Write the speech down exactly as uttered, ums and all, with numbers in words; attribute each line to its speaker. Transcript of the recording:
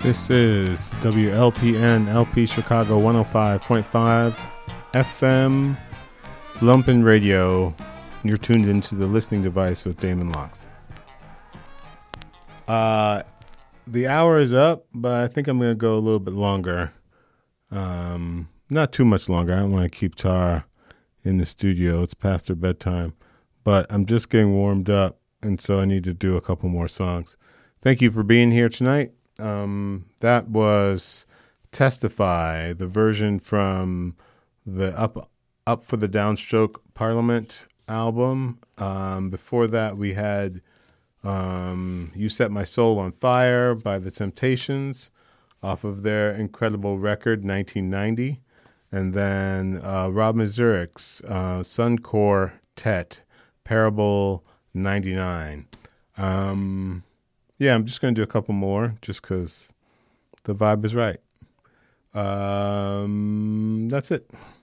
Speaker 1: This is W L P N L P Chicago one oh five point five F M Lumpen Radio. You're tuned into the listening device with Damon Locks. Uh, the hour is up, but I think I'm going to go a little bit longer. Um, not too much longer. I don't want to keep Tara in the studio. It's past her bedtime. But I'm just getting warmed up, and so I need to do a couple more songs. Thank you for being here tonight. Um, that was Testify, the version from the Up Up for the Downstroke Parliament album. Um, before that, we had um, You Set My Soul on Fire by The Temptations off of their incredible record, nineteen ninety. And then uh, Rob Mazurik's uh, Sun Quartet, Parable ninety-nine. Um, yeah, I'm just going to do a couple more just because the vibe is right. Um, that's it.